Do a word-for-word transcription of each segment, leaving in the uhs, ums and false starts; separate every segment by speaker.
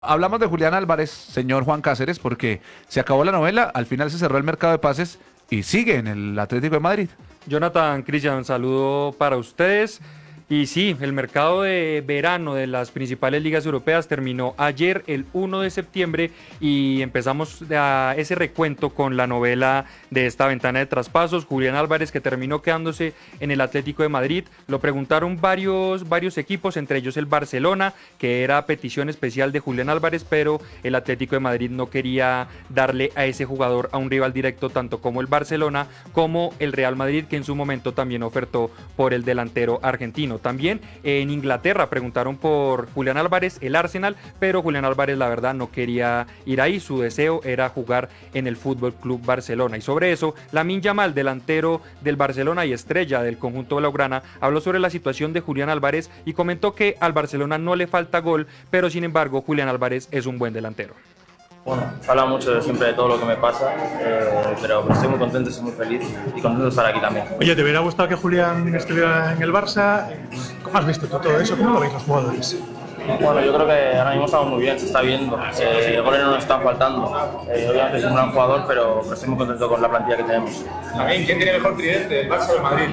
Speaker 1: Hablamos de Julián Álvarez, señor Juan Cáceres, porque se acabó la novela, al final se cerró el mercado de pases y sigue en el Atlético de Madrid.
Speaker 2: Jonathan, Cristian, un saludo para ustedes. Y sí, el mercado de verano de las principales ligas europeas terminó ayer, el uno de septiembre, y empezamos a ese recuento con la novela de esta ventana de traspasos. Julián Álvarez, que terminó quedándose en el Atlético de Madrid. Lo preguntaron varios, varios equipos, entre ellos el Barcelona, que era petición especial de Julián Álvarez, pero el Atlético de Madrid no quería darle a ese jugador a un rival directo, tanto como el Barcelona como el Real Madrid, que en su momento también ofertó por el delantero argentino. También en Inglaterra preguntaron por Julián Álvarez, el Arsenal, pero Julián Álvarez la verdad no quería ir ahí, su deseo era jugar en el Fútbol Club Barcelona. Y sobre eso, Lamine Yamal, delantero del Barcelona y estrella del conjunto blaugrana, habló sobre la situación de Julián Álvarez y comentó que al Barcelona no le falta gol, pero sin embargo Julián Álvarez es un buen delantero.
Speaker 3: Bueno, se habla mucho de, siempre de todo lo que me pasa, eh, pero estoy muy contento, estoy muy feliz y contento de estar aquí también.
Speaker 4: Oye, ¿te hubiera gustado que Julián estuviera en el Barça? ¿Cómo has visto tú todo eso? ¿Cómo lo veis los jugadores?
Speaker 3: Bueno, yo creo que ahora mismo estamos muy bien, se está viendo, eh, goles no nos están faltando, eh, obviamente es un gran jugador, pero, pero estoy muy contento con la plantilla que tenemos.
Speaker 5: También, ¿quién tiene mejor tridente, el Barça o el Madrid?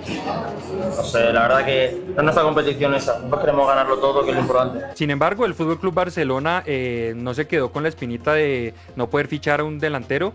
Speaker 3: No sé, la verdad que no es nuestra competición esa, nosotros queremos ganarlo todo, que es lo importante.
Speaker 2: Sin embargo, el Fútbol Club Barcelona eh, no se quedó con la espinita de no poder fichar a un delantero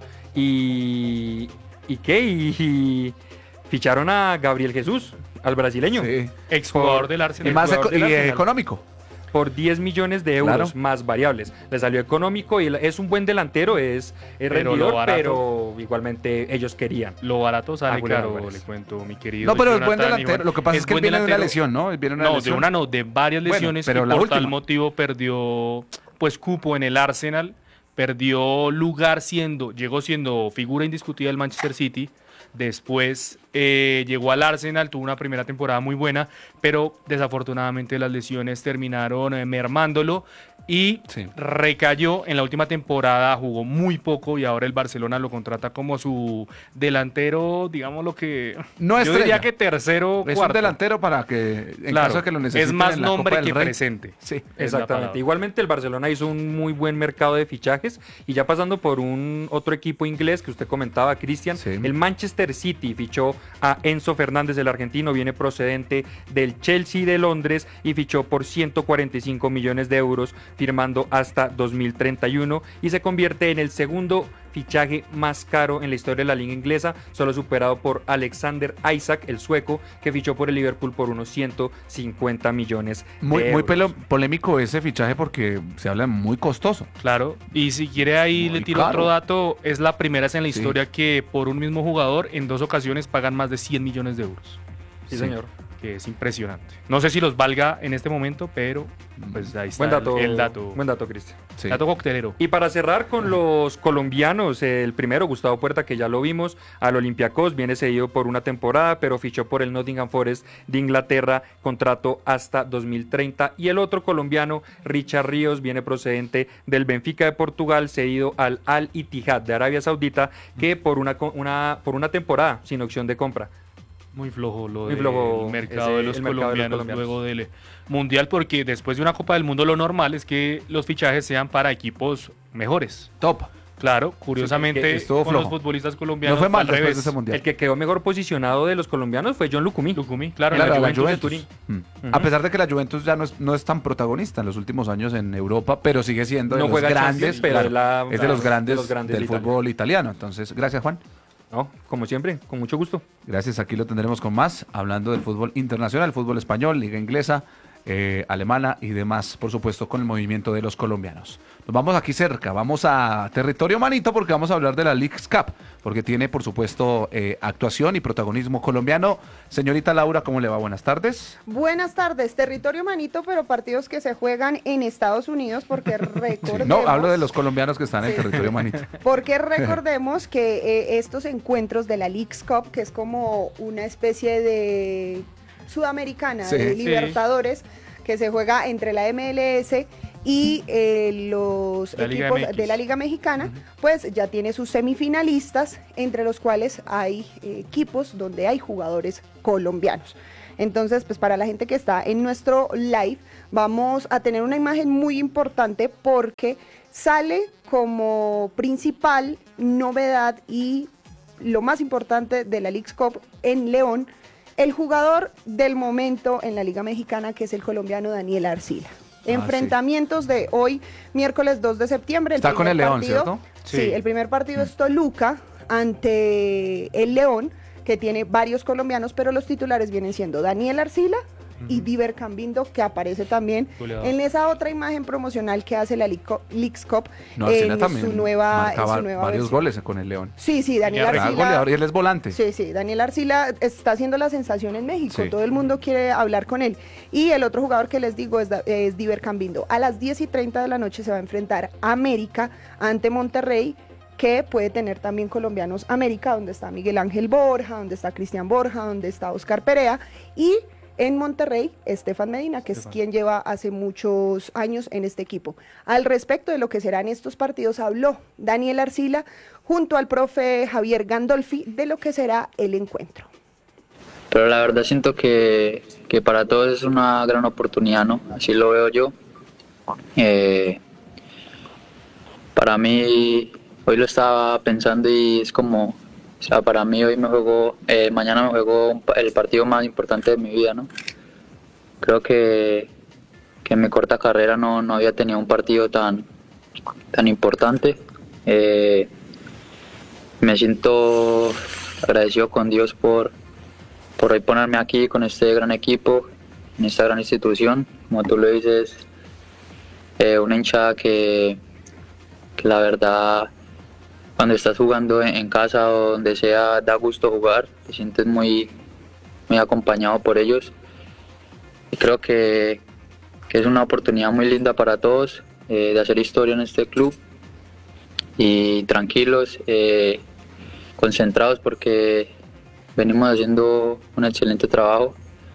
Speaker 2: y... ¿Y qué? Y, y ficharon a Gabriel Jesús, al brasileño.
Speaker 1: Sí.
Speaker 6: Exjugador del Arsenal.
Speaker 1: Y más
Speaker 2: jugador
Speaker 1: eco-
Speaker 2: del
Speaker 1: y
Speaker 2: Arsenal.
Speaker 1: económico.
Speaker 2: Por diez millones de euros
Speaker 1: Claro.
Speaker 2: más variables. Le salió económico y es un buen delantero, es, es
Speaker 6: Pero
Speaker 2: rendidor,
Speaker 6: lo barato-
Speaker 2: pero igualmente ellos querían.
Speaker 6: Lo barato sale
Speaker 2: A Julián
Speaker 6: caro,
Speaker 2: Álvarez.
Speaker 6: le cuento, mi querido.
Speaker 1: No, pero es buen
Speaker 6: Jonathan,
Speaker 1: delantero.
Speaker 6: Iván.
Speaker 1: Lo que pasa es, que él
Speaker 6: buen
Speaker 1: viene de una
Speaker 6: delantero.
Speaker 1: lesión, ¿no? Él viene de una
Speaker 6: No,
Speaker 1: lesión.
Speaker 6: de una no, de varias
Speaker 1: Bueno,
Speaker 6: lesiones
Speaker 1: pero
Speaker 6: y
Speaker 1: la
Speaker 6: por
Speaker 1: última.
Speaker 6: tal motivo perdió pues cupo en el Arsenal, perdió lugar siendo, llegó siendo figura indiscutida del Manchester City. Después eh, llegó al Arsenal, tuvo una primera temporada muy buena, pero desafortunadamente las lesiones terminaron eh, mermándolo y
Speaker 1: Sí.
Speaker 6: recayó en la última temporada, jugó muy poco y ahora el Barcelona lo contrata como su delantero, digamos lo que
Speaker 1: No
Speaker 6: yo
Speaker 1: estrella.
Speaker 6: diría que tercero,
Speaker 1: Es un
Speaker 6: cuarto.
Speaker 1: delantero para que, en
Speaker 6: Claro,
Speaker 1: caso de que lo necesiten
Speaker 6: es más
Speaker 1: en la
Speaker 6: nombre
Speaker 1: Copa del
Speaker 6: que
Speaker 1: Rey.
Speaker 6: presente.
Speaker 1: Sí.
Speaker 6: Es la
Speaker 2: Exactamente.
Speaker 6: palabra.
Speaker 2: Igualmente el Barcelona hizo un muy buen mercado de fichajes y ya pasando por un otro equipo inglés que usted comentaba, Cristian,
Speaker 1: Sí.
Speaker 2: el Manchester City fichó a Enzo Fernández, el argentino, viene procedente del Chelsea de Londres y fichó por ciento cuarenta y cinco millones de euros, firmando hasta dos mil treinta y uno y se convierte en el segundo fichaje más caro en la historia de la liga inglesa, solo superado por Alexander Isak, el sueco, que fichó por el Liverpool por unos ciento cincuenta millones
Speaker 1: Muy,
Speaker 2: de
Speaker 1: muy
Speaker 2: euros.
Speaker 1: pelo- polémico ese fichaje porque se habla muy costoso.
Speaker 6: Claro, y si quiere ahí
Speaker 1: Muy
Speaker 6: le tiro
Speaker 1: caro.
Speaker 6: otro dato, es la primera vez en la
Speaker 1: Sí.
Speaker 6: historia que por un mismo jugador en dos ocasiones pagan más de cien millones de euros,
Speaker 2: Sí,
Speaker 1: Sí.
Speaker 2: señor.
Speaker 6: que es impresionante. No sé si los valga en este momento, pero pues ahí está
Speaker 2: Buen dato,
Speaker 6: el, el dato.
Speaker 2: buen dato, Cristian.
Speaker 1: Sí.
Speaker 6: Dato coctelero.
Speaker 2: Y para cerrar con los colombianos, el primero, Gustavo Puerta, que ya lo vimos, al Olympiacos, viene cedido por una temporada, pero fichó por el Nottingham Forest de Inglaterra, contrato hasta dos mil treinta. Y el otro colombiano, Richard Ríos, viene procedente del Benfica de Portugal, cedido al Al Ittihad de Arabia Saudita, que por una, co- una, por una temporada sin opción de compra.
Speaker 6: Muy flojo lo
Speaker 2: Muy
Speaker 6: del
Speaker 2: flojo
Speaker 6: mercado,
Speaker 2: ese-
Speaker 6: de los
Speaker 2: el mercado de los
Speaker 6: colombianos
Speaker 2: colombianos.
Speaker 6: luego del Mundial, porque después de una Copa del Mundo lo normal es que los fichajes sean para equipos mejores.
Speaker 1: Top.
Speaker 6: Claro, curiosamente
Speaker 2: que
Speaker 1: estuvo
Speaker 6: con los
Speaker 1: flojo.
Speaker 6: futbolistas colombianos
Speaker 1: No fue mal
Speaker 6: al
Speaker 1: después
Speaker 6: revés.
Speaker 1: de ese mundial.
Speaker 2: El que quedó mejor posicionado de los colombianos fue John Lucumí.
Speaker 6: Lucumí, claro,
Speaker 1: Claro,
Speaker 6: en
Speaker 1: la
Speaker 6: la
Speaker 1: Juventus.
Speaker 6: Juventus de Turín.
Speaker 1: Mm.
Speaker 2: Ujú.
Speaker 1: A pesar de que la Juventus ya no es, no es tan protagonista en los últimos años en Europa, pero sigue siendo de
Speaker 2: No
Speaker 1: los
Speaker 2: juega
Speaker 1: grandes,
Speaker 2: Champions, pero
Speaker 1: claro,
Speaker 2: es la-
Speaker 1: es de los
Speaker 2: de
Speaker 1: grandes,
Speaker 2: los grandes
Speaker 1: del
Speaker 2: de Italia.
Speaker 1: fútbol italiano. Entonces, gracias Juan.
Speaker 2: No, como siempre, con mucho gusto.
Speaker 1: Gracias, aquí lo tendremos con más, hablando del fútbol internacional, fútbol español, liga inglesa, eh, alemana y demás, por supuesto, con el movimiento de los colombianos. Nos vamos aquí cerca, vamos a territorio manito porque vamos a hablar de la Leagues Cup, porque tiene, por supuesto, eh, actuación y protagonismo colombiano. Señorita Laura, ¿cómo le va? Buenas tardes.
Speaker 7: Buenas tardes, territorio manito, pero partidos que se juegan en Estados Unidos porque recordemos...
Speaker 1: No, hablo de los colombianos que están en el
Speaker 7: Sí.
Speaker 1: territorio manito.
Speaker 7: Porque recordemos que eh, estos encuentros de la Leagues Cup, que es como una especie de sudamericana,
Speaker 1: Sí.
Speaker 7: de
Speaker 1: Sí.
Speaker 7: Libertadores, que se juega entre la M L S y eh, los
Speaker 6: La Liga
Speaker 7: equipos
Speaker 6: M X.
Speaker 7: de la Liga Mexicana, pues ya tiene sus semifinalistas, entre los cuales hay eh, equipos donde hay jugadores colombianos. Entonces, pues para la gente que está en nuestro live, vamos a tener una imagen muy importante porque sale como principal novedad y lo más importante de la Leagues Cup en León, el jugador del momento en la Liga Mexicana, que es el colombiano Daniel Arcila.
Speaker 1: Ah,
Speaker 7: Enfrentamientos sí. de hoy, miércoles dos de septiembre. El
Speaker 1: Está con el León,
Speaker 7: partido,
Speaker 1: ¿cierto?
Speaker 7: Sí. sí, el primer partido es Toluca ante el León, que tiene varios colombianos, pero los titulares vienen siendo Daniel Arcila uh-huh. y Diver Cambindo, que aparece también Goleado. En esa otra imagen promocional que hace la Leagues Cup
Speaker 1: no, en
Speaker 7: su nueva, en su nueva
Speaker 1: varios
Speaker 7: versión.
Speaker 1: goles con el León.
Speaker 7: Sí, sí, Daniel Arcila.
Speaker 1: Goleador y él es volante.
Speaker 7: Sí, sí, Daniel Arcila está haciendo la sensación en México, sí. todo el mundo quiere hablar con él. Y el otro jugador que les digo es, es Diver Cambindo. A las diez y treinta de la noche se va a enfrentar América ante Monterrey, que puede tener también colombianos América, donde está Miguel Ángel Borja, donde está Cristian Borja, donde está Oscar Perea, y en Monterrey, Estefan Medina, que Estefan. es quien lleva hace muchos años en este equipo. Al respecto de lo que serán estos partidos, habló Daniel Arcila junto al profe Javier Gandolfi de lo que será el encuentro.
Speaker 8: Pero la verdad siento que, que para todos es una gran oportunidad, ¿no? Así lo veo yo. Eh, para mí... Hoy lo estaba pensando y es como, o sea, para mí hoy me juego, eh, mañana me juego el partido más importante de mi vida, ¿no? Creo que, que en mi corta carrera no, no había tenido un partido tan, tan importante. Eh, me siento agradecido con Dios por, por hoy ponerme aquí con este gran equipo, en esta gran institución, como tú lo dices, eh, una hinchada que, que la verdad... Cuando estás jugando en casa o donde sea, da gusto jugar, te sientes muy, muy acompañado por ellos. Y creo que, que es una oportunidad muy linda para todos eh, de hacer historia en este club. Y tranquilos, eh, concentrados porque venimos haciendo un excelente trabajo.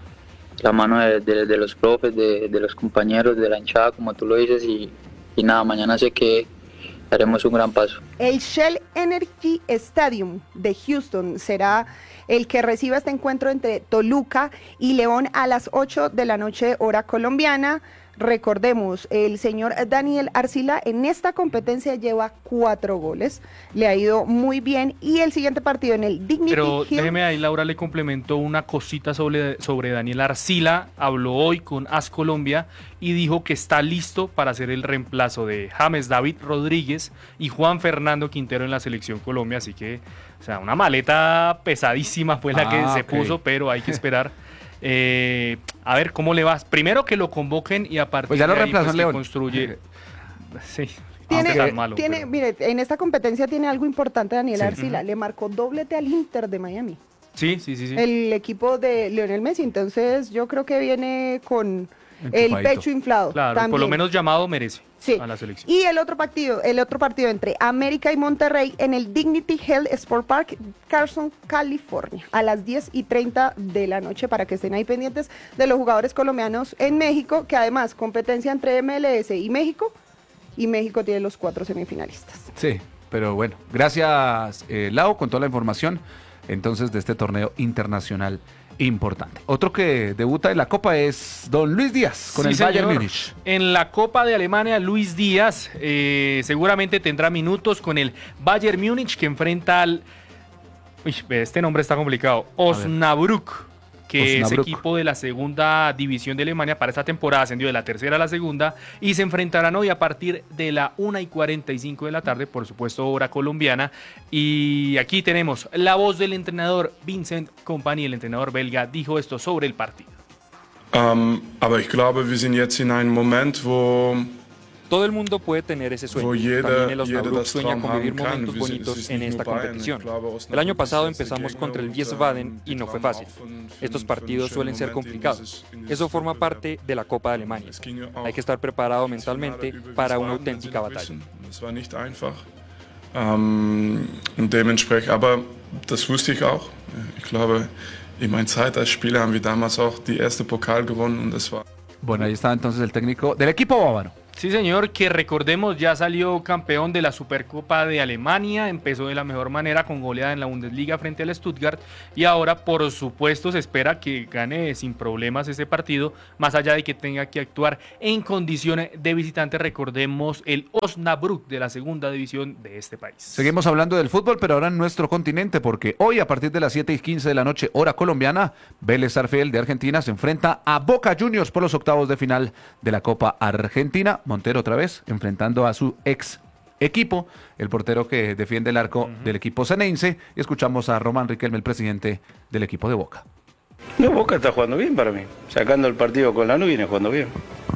Speaker 8: La mano de, de, de los profes, de, de los compañeros, de la hinchada, como tú lo dices. Y, y nada, mañana sé que haremos un gran paso.
Speaker 7: El Shell Energy Stadium de Houston será el que reciba este encuentro entre Toluca y León a las ocho de la noche, hora colombiana. Recordemos, el señor Daniel Arcila en esta competencia lleva cuatro goles, le ha ido muy bien, y el siguiente partido en el Dignity
Speaker 6: Pero
Speaker 7: Hill...
Speaker 6: déjeme ahí, Laura le complementó una cosita sobre, sobre Daniel Arcila. Habló hoy con AS Colombia y dijo que está listo para hacer el reemplazo de James David Rodríguez y Juan Fernando Quintero en la selección Colombia, así que, o sea, una maleta pesadísima fue la ah, que se okay. puso, pero hay que esperar. Eh, a ver cómo le va. Primero que lo convoquen y a partir
Speaker 1: pues ya lo
Speaker 6: de ahí pues,
Speaker 1: León.
Speaker 6: construye. Sí.
Speaker 7: Tiene,
Speaker 6: tan malo,
Speaker 7: tiene,
Speaker 6: pero...
Speaker 7: mire, en esta competencia tiene algo importante Daniel sí. Arcila, uh-huh. le marcó doblete al Inter de Miami.
Speaker 6: Sí, sí, sí, sí.
Speaker 7: El equipo de Lionel Messi, entonces yo creo que viene con el pecho inflado.
Speaker 6: Claro,
Speaker 7: también.
Speaker 6: Por lo menos llamado merece.
Speaker 7: Sí.
Speaker 6: A la selección.
Speaker 7: Y el otro partido, el otro partido entre América y Monterrey en el Dignity Health Sport Park, Carson, California, a las diez y treinta de la noche, para que estén ahí pendientes de los jugadores colombianos en México, que además competencia entre M L S y México, y México tiene los cuatro semifinalistas.
Speaker 1: Sí, pero bueno, gracias eh, Lau con toda la información entonces de este torneo internacional importante. Otro que debuta en la Copa es don Luis Díaz con
Speaker 6: sí,
Speaker 1: el
Speaker 6: señor.
Speaker 1: Bayern Múnich.
Speaker 6: En la Copa de Alemania, Luis Díaz eh, seguramente tendrá minutos con el Bayern Múnich, que enfrenta al... Uy, este nombre está complicado. Osnabrück, que Osnabrück. es equipo de la segunda división de Alemania para esta temporada, ascendió de la tercera a la segunda, y se enfrentarán hoy a partir de la una y cuarenta y cinco de la tarde, por supuesto hora colombiana. Y aquí tenemos la voz del entrenador Vincent Kompany, el entrenador belga, dijo esto sobre el partido.
Speaker 9: Um, aber ich glaube, wir sind jetzt in einem Moment, wo
Speaker 2: Todo el mundo puede tener ese sueño. También el Osnabrück sueña con vivir momentos bonitos en esta competición. El año pasado empezamos contra el Wiesbaden y no fue fácil. Estos partidos suelen ser complicados. Eso forma parte de la Copa de Alemania. Hay que estar preparado mentalmente para una auténtica batalla.
Speaker 9: Um, dementsprechend, aber das wusste ich auch. Ich glaube, in meiner Zeit als Spieler haben wir damals auch die erste Pokal gewonnen und das war.
Speaker 1: Bueno, ahí está entonces el técnico del equipo bávaro.
Speaker 6: Sí, señor, que recordemos ya salió campeón de la Supercopa de Alemania, empezó de la mejor manera con goleada en la Bundesliga frente al Stuttgart y ahora por supuesto se espera que gane sin problemas ese partido, más allá de que tenga que actuar en condiciones de visitante. Recordemos el Osnabrück de la segunda división de este país.
Speaker 1: Seguimos hablando del fútbol, pero ahora en nuestro continente, porque hoy a partir de las siete y quince de la noche, hora colombiana, Vélez Sarsfield de Argentina se enfrenta a Boca Juniors por los octavos de final de la Copa Argentina. Montero otra vez enfrentando a su ex equipo, el portero que defiende el arco uh-huh. del equipo ceneice. Y escuchamos a Román Riquelme, el presidente del equipo de Boca.
Speaker 10: No, Boca está jugando bien para mí. Sacando el partido con Lanús viene jugando bien.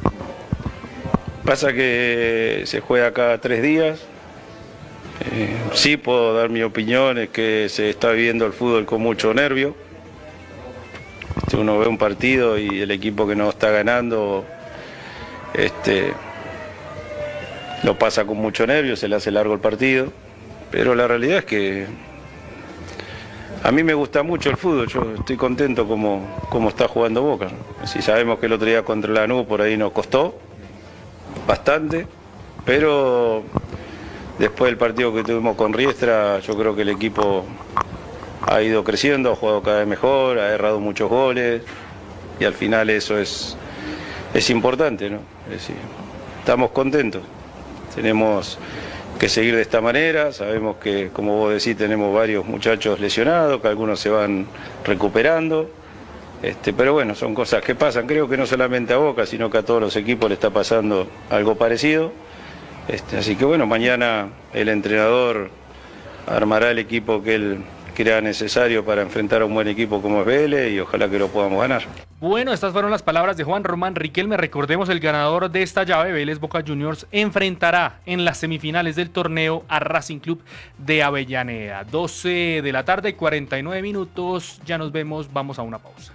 Speaker 10: Pasa que se juega cada tres días. Eh, sí puedo dar mi opinión, es que se está viviendo el fútbol con mucho nervio. Este, uno ve un partido y el equipo que no está ganando este, lo pasa con mucho nervio, se le hace largo el partido. Pero la realidad es que a mí me gusta mucho el fútbol, yo estoy contento como, como está jugando Boca. Si sabemos que el otro día contra Lanús por ahí nos costó bastante, pero después del partido que tuvimos con Riestra, yo creo que el equipo ha ido creciendo, ha jugado cada vez mejor, ha errado muchos goles y al final eso es, es importante, ¿no? Es decir, estamos contentos, tenemos que seguir de esta manera, sabemos que, como vos decís, tenemos varios muchachos lesionados, que algunos se van recuperando, este, pero bueno, son cosas que pasan, creo que no solamente a Boca, sino que a todos los equipos le está pasando algo parecido. Este, así que bueno, mañana el entrenador armará el equipo que él crea necesario para enfrentar a un buen equipo como es Vélez y ojalá que lo podamos ganar.
Speaker 6: Bueno, estas fueron las palabras de Juan Román Riquelme. Recordemos, el ganador de esta llave, Vélez Boca Juniors, enfrentará en las semifinales del torneo a Racing Club de Avellaneda. doce de la tarde, cuarenta y nueve minutos. Ya nos vemos, vamos a una pausa.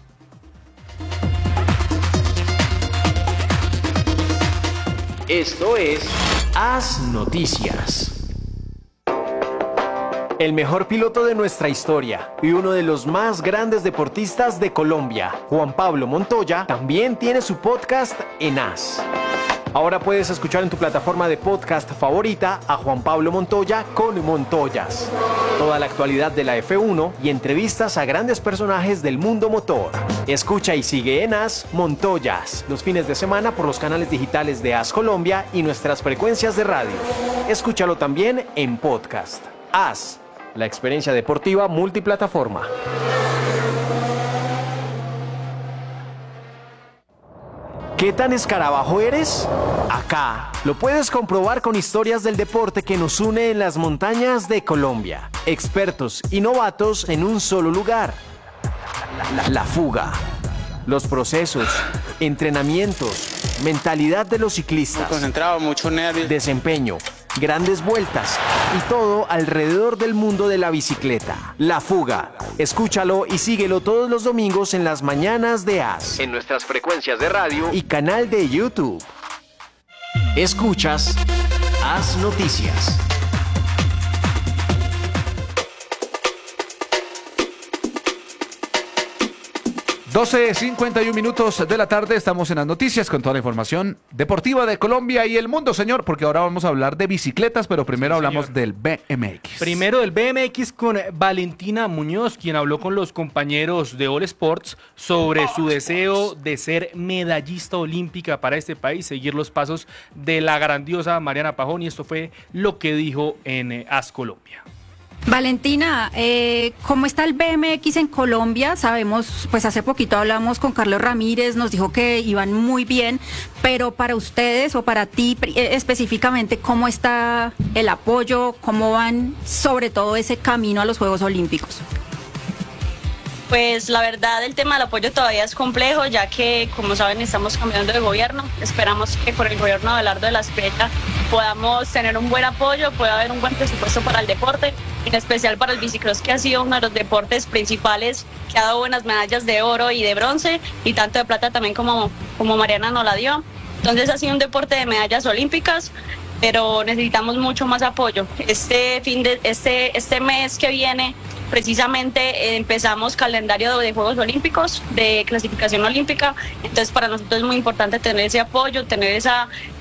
Speaker 11: Esto es Haz Noticias. El mejor piloto de nuestra historia y uno de los más grandes deportistas de Colombia, Juan Pablo Montoya, también tiene su podcast en Haz. Ahora puedes escuchar en tu plataforma de podcast favorita a Juan Pablo Montoya con Montoyas. Toda la actualidad de la F uno y entrevistas a grandes personajes del mundo motor. Escucha y sigue en Haz Montoyas los fines de semana por los canales digitales de Haz Colombia y nuestras frecuencias de radio. Escúchalo también en podcast. Haz, la experiencia deportiva multiplataforma. ¿Qué tan escarabajo eres? Acá lo puedes comprobar con historias del deporte que nos une en las montañas de Colombia. Expertos y novatos en un solo lugar. La, la, la fuga. Los procesos, entrenamientos, mentalidad de los ciclistas. Muy
Speaker 12: concentrado, mucho nervio.
Speaker 11: Desempeño, grandes vueltas y todo alrededor del mundo de la bicicleta. La Fuga. Escúchalo y síguelo todos los domingos en las mañanas de Haz, en nuestras frecuencias de radio y canal de YouTube. Escuchas Haz Noticias.
Speaker 1: doce cincuenta y uno minutos de la tarde, estamos en las noticias con toda la información deportiva de Colombia y el mundo, señor, porque ahora vamos a hablar de bicicletas, pero primero sí, hablamos señor. del B M X.
Speaker 6: Primero del B M X con Valentina Muñoz, quien habló con los compañeros de All Sports sobre su deseo de ser medallista olímpica para este país, seguir los pasos de la grandiosa Mariana Pajón, y esto fue lo que dijo en Haz Colombia.
Speaker 13: Valentina, eh, ¿cómo está el B M X en Colombia? Sabemos, pues hace poquito hablamos con Carlos Ramírez, nos dijo que iban muy bien, pero para ustedes o para ti eh, específicamente, ¿cómo está el apoyo? ¿Cómo van sobre todo ese camino a los Juegos Olímpicos?
Speaker 14: Pues la verdad el tema del apoyo todavía es complejo, ya que como saben estamos cambiando de gobierno. Esperamos que con el gobierno de Abelardo de la Espriella podamos tener un buen apoyo, pueda haber un buen presupuesto para el deporte, en especial para el bicicross, que ha sido uno de los deportes principales, que ha dado buenas medallas de oro y de bronce, y tanto de plata también como, como Mariana nos la dio. Entonces ha sido un deporte de medallas olímpicas, pero necesitamos mucho más apoyo. Este fin de este, este mes que viene precisamente eh, empezamos calendario de Juegos Olímpicos, de clasificación olímpica, entonces para nosotros es muy importante tener ese apoyo, tener esa,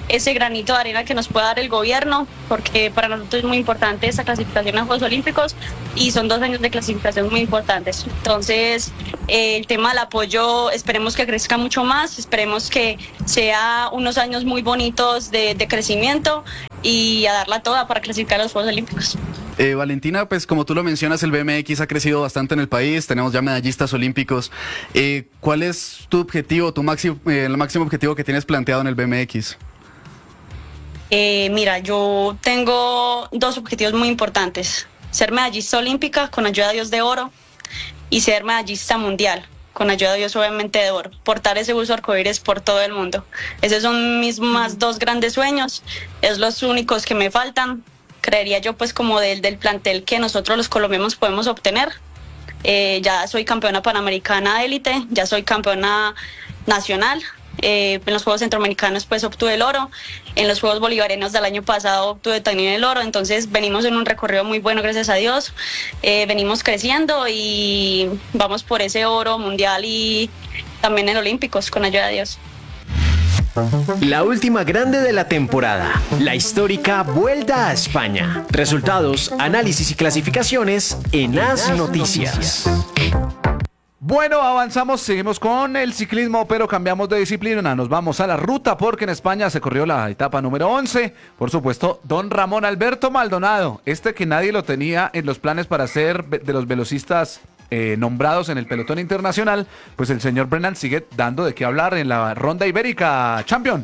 Speaker 14: ese granito de arena que nos pueda dar el gobierno, porque para nosotros es muy importante esa clasificación a Juegos Olímpicos y son dos años de clasificación muy importantes. Entonces, eh, el tema del apoyo, esperemos que crezca mucho más, esperemos que sea unos años muy bonitos de, de crecimiento y a darla toda para clasificar a los Juegos Olímpicos.
Speaker 12: Eh, Valentina, pues como tú lo mencionas, el B M X ha crecido bastante en el país, tenemos ya medallistas olímpicos. Eh, ¿Cuál es tu objetivo, tu máximo, eh, el máximo objetivo que tienes planteado en el B M X?
Speaker 14: Eh, mira, yo tengo dos objetivos muy importantes. Ser medallista olímpica con ayuda de Dios de oro y ser medallista mundial con ayuda de Dios obviamente de oro. Portar ese buzo arcoíris por todo el mundo. Esos son mis más dos grandes sueños. Es los únicos que me faltan. Creería yo pues como del, del plantel que nosotros los colombianos podemos obtener. Eh, ya soy campeona panamericana élite, ya soy campeona nacional. Eh, en los Juegos Centroamericanos pues obtuve el oro, en los Juegos Bolivarianos del año pasado obtuve también el oro, entonces venimos en un recorrido muy bueno, gracias a Dios, eh, venimos creciendo y vamos por ese oro mundial y también en Olímpicos con ayuda de Dios.
Speaker 11: La última grande de la temporada, la histórica Vuelta a España. Resultados, análisis y clasificaciones en As Noticias.
Speaker 1: Bueno, avanzamos, seguimos con el ciclismo, pero cambiamos de disciplina. Nos vamos a la ruta porque en España se corrió la etapa número once. Por supuesto, don Ramón Alberto Maldonado, este que nadie lo tenía en los planes para ser de los velocistas eh, nombrados en el pelotón internacional, pues el señor Brennan sigue dando de qué hablar en la ronda ibérica. Champion.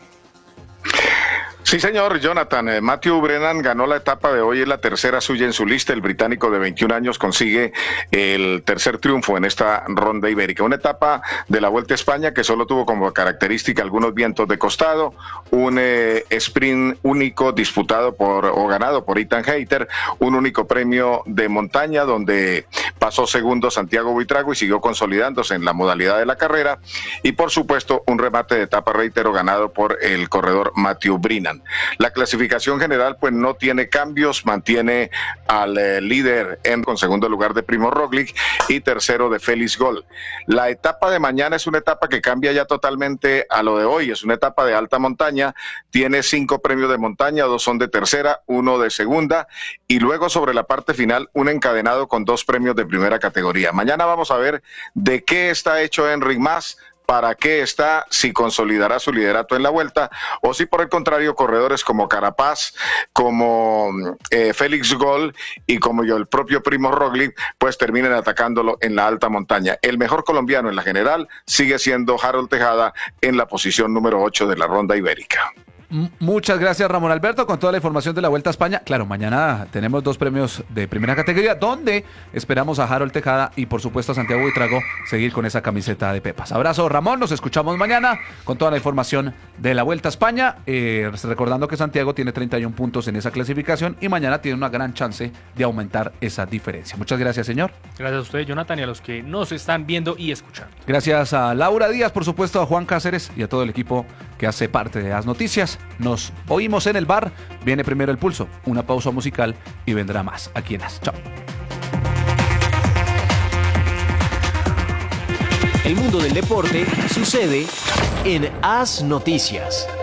Speaker 15: Sí, señor Jonathan. Eh, Matthew Brennan ganó la etapa de hoy, es la tercera suya en su lista. El británico de veintiún años consigue el tercer triunfo en esta ronda ibérica. Una etapa de la Vuelta a España que solo tuvo como característica algunos vientos de costado, un eh, sprint único disputado por o ganado por Ethan Hayter, un único premio de montaña donde pasó segundo Santiago Buitrago y siguió consolidándose en la modalidad de la carrera, y por supuesto un remate de etapa, reitero, ganado por el corredor Matthew Brennan. La clasificación general pues no tiene cambios, mantiene al eh, líder en con segundo lugar de Primo Roglic y tercero de Félix Gol. La etapa de mañana es una etapa que cambia ya totalmente a lo de hoy, es una etapa de alta montaña, tiene cinco premios de montaña, dos son de tercera, uno de segunda, y luego sobre la parte final un encadenado con dos premios de primera categoría. Mañana vamos a ver de qué está hecho Enric Mas, para qué está, si consolidará su liderato en la Vuelta o si por el contrario corredores como Carapaz, como eh, Félix Gol y como yo el propio Primo Roglic pues terminen atacándolo en la alta montaña. El mejor colombiano en la general sigue siendo Harold Tejada en la posición número ocho de la ronda ibérica.
Speaker 1: Muchas gracias, Ramón Alberto, con toda la información de la Vuelta a España. Claro, mañana tenemos dos premios de primera categoría, donde esperamos a Harold Tejada y, por supuesto, a Santiago Buitrago seguir con esa camiseta de Pepas. Abrazo, Ramón, nos escuchamos mañana con toda la información de la Vuelta a España. Eh, recordando que Santiago tiene treinta y un puntos en esa clasificación y mañana tiene una gran chance de aumentar esa diferencia. Muchas gracias, señor.
Speaker 6: Gracias a usted, Jonathan, y a los que nos están viendo y escuchando.
Speaker 1: Gracias a Laura Díaz, por supuesto, a Juan Cáceres y a todo el equipo que hace parte de As Noticias. Nos oímos en el bar. Viene primero el pulso, una pausa musical y vendrá más aquí en As. Chao.
Speaker 11: El mundo del deporte sucede en As Noticias.